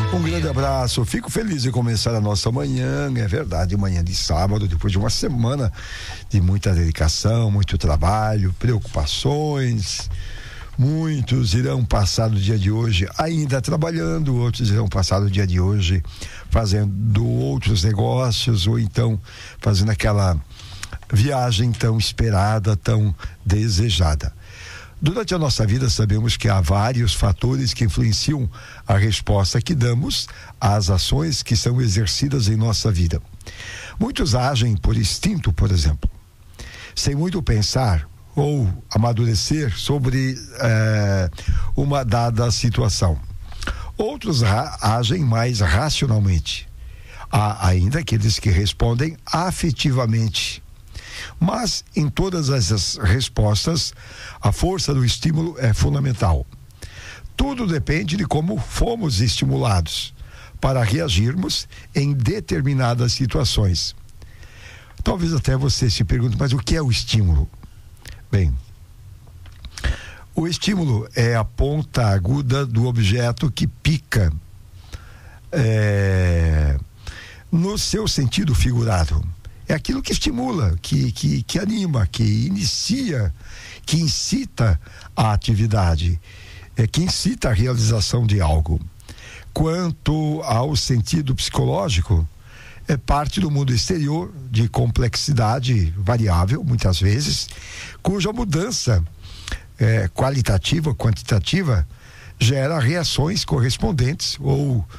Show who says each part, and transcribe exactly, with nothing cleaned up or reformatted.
Speaker 1: Um grande abraço, fico feliz de começar a nossa manhã, é verdade, manhã de sábado, depois de uma semana de muita dedicação, muito trabalho, preocupações. Muitos irão passar o dia de hoje ainda trabalhando, outros irão passar o dia de hoje fazendo outros negócios ou então fazendo aquela viagem tão esperada, tão desejada. Durante a nossa vida sabemos que há vários fatores que influenciam a resposta que damos às ações que são exercidas em nossa vida. Muitos agem por instinto, por exemplo, sem muito pensar ou amadurecer sobre eh, uma dada situação. Outros ra- agem mais racionalmente. Há ainda aqueles que respondem afetivamente. Mas em todas essas respostas, a força do estímulo é fundamental. Tudo depende de como fomos estimulados para reagirmos em determinadas situações. Talvez até você se pergunte, mas o que é o estímulo? Bem, o estímulo é a ponta aguda do objeto que pica, é, no seu sentido figurado. É aquilo que estimula, que, que, que anima, que inicia, que incita a atividade, é, que incita a realização de algo. Quanto ao sentido psicológico, é parte do mundo exterior de complexidade variável, muitas vezes, cuja mudança é, qualitativa, quantitativa, gera reações correspondentes ou